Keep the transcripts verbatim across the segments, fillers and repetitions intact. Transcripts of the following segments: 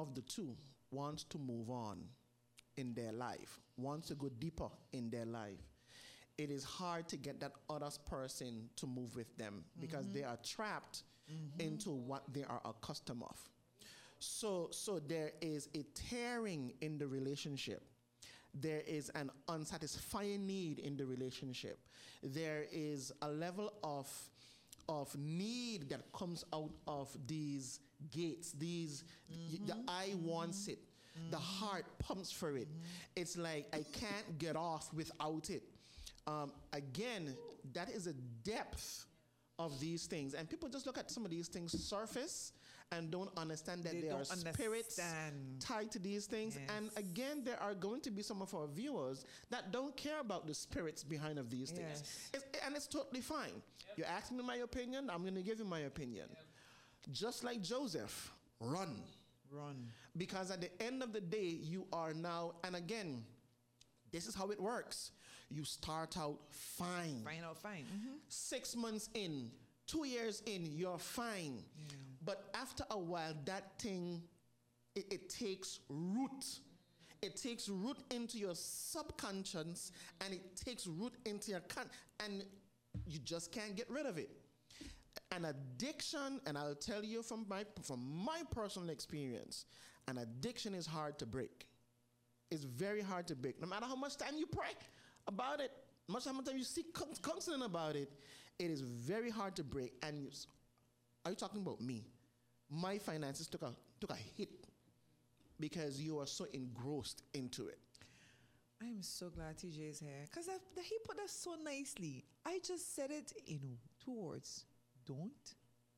of the two wants to move on in their life, wants to go deeper in their life, it is hard to get that other person to move with them because mm-hmm. they are trapped mm-hmm. into what they are accustomed of. So, so there is a tearing in the relationship. There is an unsatisfying need in the relationship. There is a level of of need that comes out of these gates. These mm-hmm. the eye wants it. Mm-hmm. The heart pumps for it. Mm-hmm. It's like I can't get off without it. Um, again, that is a depth of these things. And people just look at some of these things surface and don't understand that they there are spirits understand. tied to these things. Yes. And again, there are going to be some of our viewers that don't care about the spirits behind of these yes. things. It's, and it's totally fine. Yep. You ask me my opinion, I'm going to give you my opinion. Yep. Just like Joseph, run. Run. Because at the end of the day, you are now, and again, this is how it works. You start out fine. Fine out fine. Mm-hmm. Six months in, two years in, you're fine. Yeah. But after a while, that thing, it, it takes root. It takes root into your subconscious, and it takes root into your con, and you just can't get rid of it. An addiction, and I'll tell you from my from my personal experience, an addiction is hard to break. It's very hard to break. No matter how much time you pray about it, much how much time you seek counseling about it, it is very hard to break. And you, are you talking about me? My finances took a took a hit because you are so engrossed into it. I'm so glad T J is here because he put us so nicely. I just said it in two words. Don't.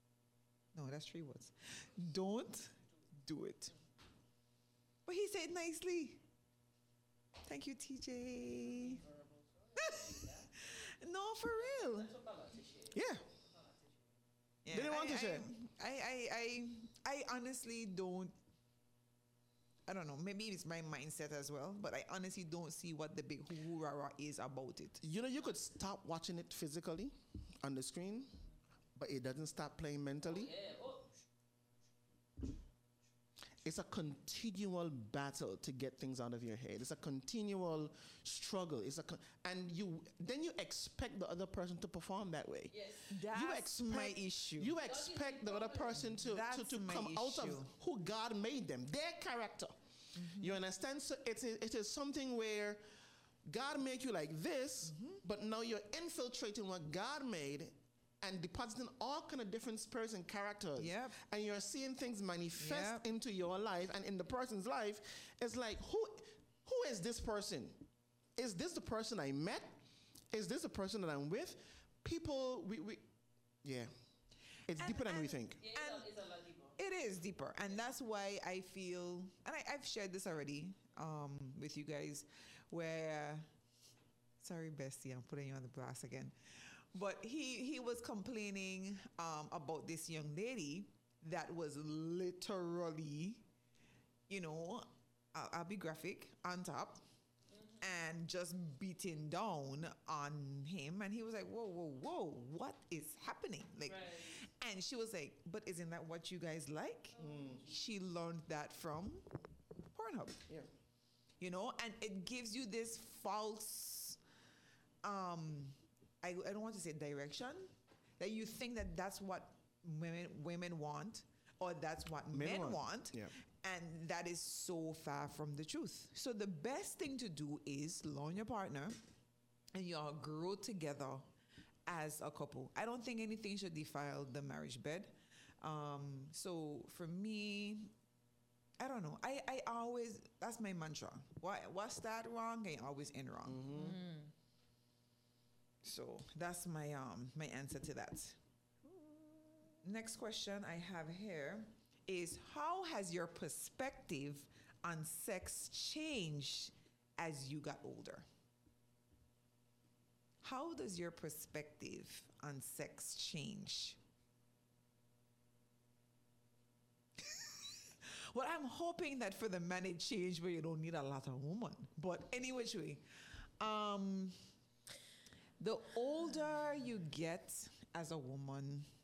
No, that's three words. Don't do it. But he said it nicely. Thank you, T J. No, for real. Yeah. yeah Didn't want I, to share. I, I, I, I honestly don't. I don't know. Maybe it's my mindset as well, but I honestly don't see what the big hoorah is about it. You know, you could stop watching it physically on the screen, but it doesn't stop playing mentally. Oh, yeah. Oh. It's a continual battle to get things out of your head. It's a continual struggle. It's a con- and you then you expect the other person to perform that way. Yes, that's you expect, my issue. You expect the other person to to, to come issue. out of who God made them, their character. Mm-hmm. You understand? So it is it is something where God made you like this, mm-hmm. but now you're infiltrating what God made and depositing all kind of different spirits and characters. Yep. And you're seeing things manifest yep. into your life and in the person's life. It's like, who, who is this person? Is this the person I met? Is this the person that I'm with? People, we, we yeah. It's and, deeper than and, we think. Yeah, it's, a, it's a lot deeper. It is deeper. And that's why I feel, and I, I've shared this already um, with you guys, where, sorry, Bestie, I'm putting you on the blast again. But he, he was complaining um, about this young lady that was literally, you know, I'll, I'll be graphic, on top, mm-hmm. and just beating down on him. And he was like, whoa, whoa, whoa, what is happening? Like, right. And she was like, but isn't that what you guys like? Mm. She learned that from Pornhub. Yeah. You know, and it gives you this false... um. I, I don't want to say direction, that you think that that's what women women want or that's what men, men want, want yeah. and that is so far from the truth. So the best thing to do is learn your partner and you all grow together as a couple. I don't think anything should defile the marriage bed. Um, so for me, I don't know. I, I always, that's my mantra. What, what start wrong, I always end wrong. Mm-hmm. Mm. So that's my um my answer to that. Next question I have here is, how has your perspective on sex changed as you got older? How does your perspective on sex change? Well, I'm hoping that for the man it changed where you don't need a lot of women. But any which way, um, the older you get as a woman,